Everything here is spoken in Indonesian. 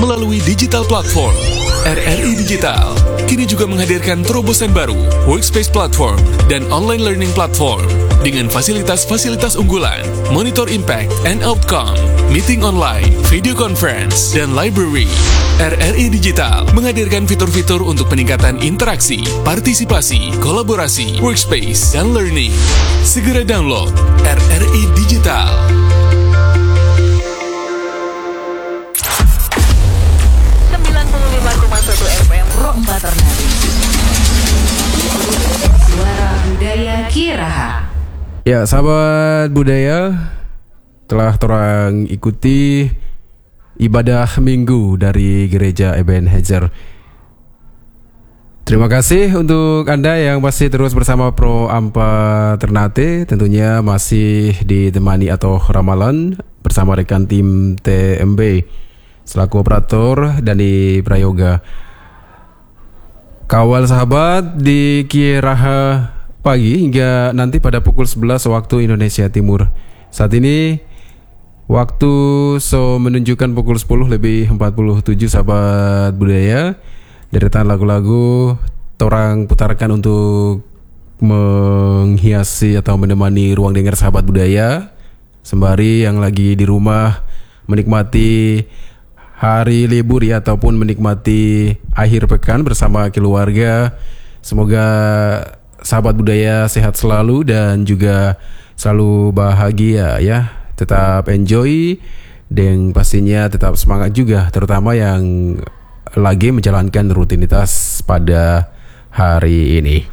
melalui digital platform. RRI Digital kini juga menghadirkan terobosan baru, Workspace Platform dan Online Learning Platform dengan fasilitas-fasilitas unggulan, Monitor Impact and Outcome, Meeting Online, Video Conference, dan Library. RRI Digital menghadirkan fitur-fitur untuk peningkatan interaksi, partisipasi, kolaborasi, workspace, dan learning. Segera download RRI Digital. Rombak Ternate. Suara Budaya Kiraha. Ya, sahabat budaya, telah orang ikuti ibadah minggu dari Gereja Ebenezer. Terima kasih untuk Anda yang masih terus bersama Pro Ampa Ternate. Tentunya masih ditemani atau ramalan bersama rekan tim TMB selaku operator Dani Prayoga. Kawal sahabat di Kiraha pagi hingga nanti pada pukul 11 waktu Indonesia Timur. Saat ini waktu menunjukkan pukul 10 lebih 47 sahabat budaya. Deretan lagu-lagu torang putarkan untuk menghiasi atau menemani ruang dengar sahabat budaya sembari yang lagi di rumah menikmati hari libur ya, ataupun menikmati akhir pekan bersama keluarga. Semoga sahabat budaya sehat selalu dan juga selalu bahagia ya. Tetap enjoy dan pastinya tetap semangat juga, terutama yang lagi menjalankan rutinitas pada hari ini.